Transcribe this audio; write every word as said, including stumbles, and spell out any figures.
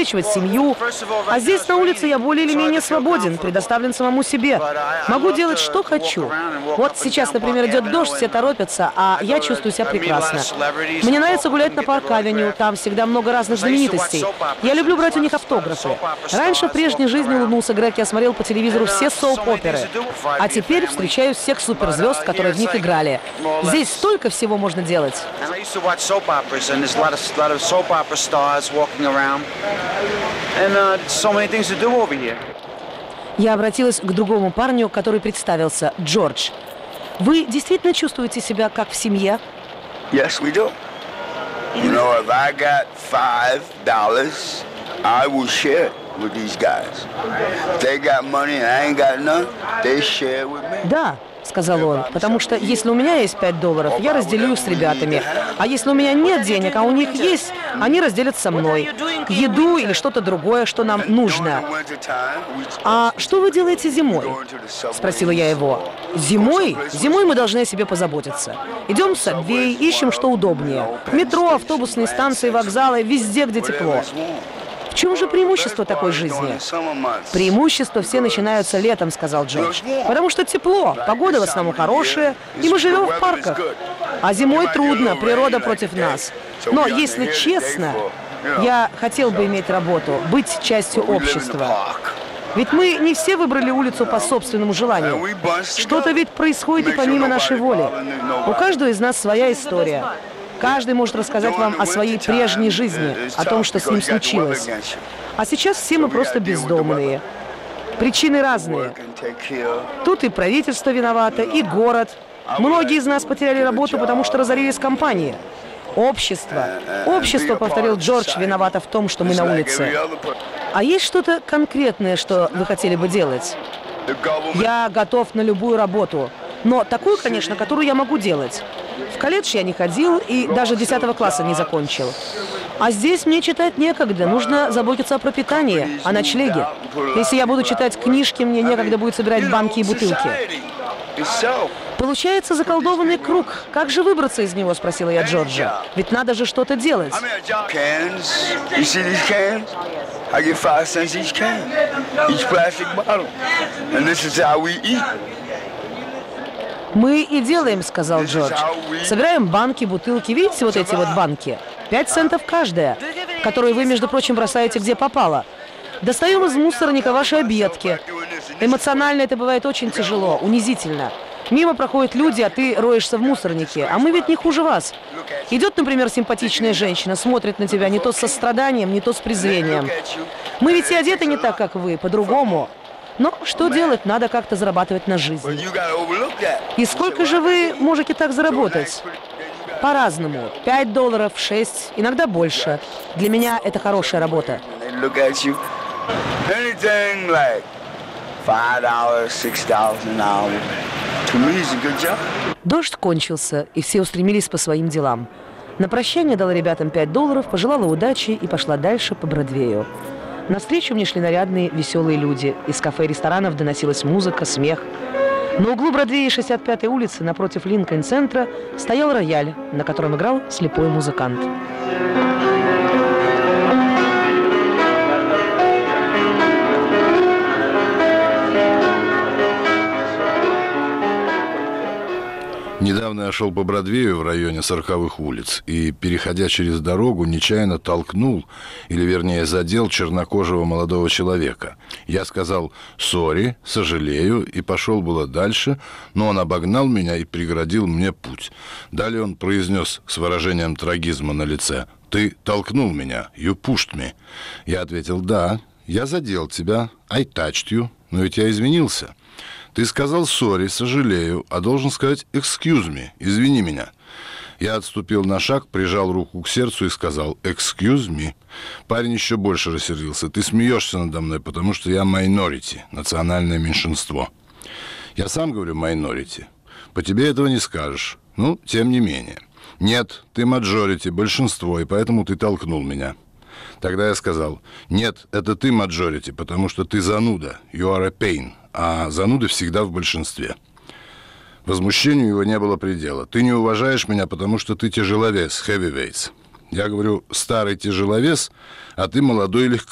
обеспечивать семью. А здесь, на улице, я более или менее свободен, предоставлен самому себе. Могу делать, что хочу. Вот сейчас, например, идет дождь, все торопятся, а я чувствую себя прекрасно. Мне нравится гулять на Парк-авеню, там всегда много разных знаменитостей. Я люблю брать у них автографы. Раньше, в прежней жизни, улыбнулся Грег, я смотрел по телевизору все соуп-оперы. А теперь встречаю всех суперзвезд, которые в них играли. Здесь столько всего можно делать. Я обратилась к другому парню, который представился, Джордж. Вы действительно чувствуете себя как в семье? Yes, we do. You know, if I got five dollars, I will share it with these guys. If they got money and I ain't got none, they share with me. Да, сказал он, потому что если у меня есть пять долларов, я разделю с ребятами. А если у меня нет денег, а у них есть, они разделят со мной. Еду или что-то другое, что нам нужно. А что вы делаете зимой? Спросила я его. Зимой? Зимой мы должны о себе позаботиться. Идем в Сабвей, ищем, что удобнее. Метро, автобусные станции, вокзалы, везде, где тепло. В чем же преимущество такой жизни? Преимущества все начинаются летом, сказал Джордж. Потому что тепло, погода в основном хорошая, и мы живем в парках. А зимой трудно, природа против нас. Но, если честно, я хотел бы иметь работу, быть частью общества. Ведь мы не все выбрали улицу по собственному желанию. Что-то ведь происходит и помимо нашей воли. У каждого из нас своя история. Каждый может рассказать вам о своей прежней жизни, о том, что с ним случилось. А сейчас все мы просто бездомные. Причины разные. Тут и правительство виновато, и город. Многие из нас потеряли работу, потому что разорились компании. Общество. Общество, повторил Джордж, виновато в том, что мы на улице. А есть что-то конкретное, что вы хотели бы делать? Я готов на любую работу. Но такую, конечно, которую я могу делать. В колледж я не ходил и даже десятого класса не закончил. А здесь мне читать некогда. Нужно заботиться о пропитании, о ночлеге. Если я буду читать книжки, мне некогда будет собирать банки и бутылки. Получается заколдованный круг. Как же выбраться из него, спросила я Джорджа. Ведь надо же что-то делать. Мы и делаем, сказал Джордж. Собираем банки, бутылки. Видите вот эти вот банки? Пять центов каждая, которые вы, между прочим, бросаете где попало. Достаем из мусорника ваши объедки. Эмоционально это бывает очень тяжело, унизительно. Мимо проходят люди, а ты роешься в мусорнике. А мы ведь не хуже вас. Идет, например, симпатичная женщина, смотрит на тебя не то с состраданием, не то с презрением. Мы ведь и одеты не так, как вы, по-другому. Но что делать? Надо как-то зарабатывать на жизнь. И сколько же вы можете так заработать? По-разному. Пять долларов, шесть, иногда больше. Для меня это хорошая работа. Дождь кончился, и все устремились по своим делам. На прощание дала ребятам пять долларов, пожелала удачи и пошла дальше по Бродвею. Навстречу мне шли нарядные, веселые люди. Из кафе и ресторанов доносилась музыка, смех. На углу Бродвея и шестьдесят пятой улицы, напротив Линкольн-центра, стоял рояль, на котором играл слепой музыкант. Недавно я шел по Бродвею в районе сороковых улиц и, переходя через дорогу, нечаянно толкнул, или вернее задел чернокожего молодого человека. Я сказал «сори», «сожалею» и пошел было дальше, но он обогнал меня и преградил мне путь. Далее он произнес с выражением трагизма на лице «Ты толкнул меня, you pushed me». Я ответил «Да, я задел тебя, I touched you, но ведь я извинился». Ты сказал «сори», «сожалею», а должен сказать «excuse me», «извини меня». Я отступил на шаг, прижал руку к сердцу и сказал «excuse me». Парень еще больше рассердился. Ты смеешься надо мной, потому что я minority, национальное меньшинство. Я сам говорю minority. По тебе этого не скажешь. Ну, тем не менее. Нет, ты majority, большинство, и поэтому ты толкнул меня. Тогда я сказал, нет, это ты majority, потому что ты зануда, you are a pain, а зануды всегда в большинстве. Возмущению его не было предела. Ты не уважаешь меня, потому что ты тяжеловес, heavyweights. Я говорю, старый тяжеловес, а ты молодой легковес.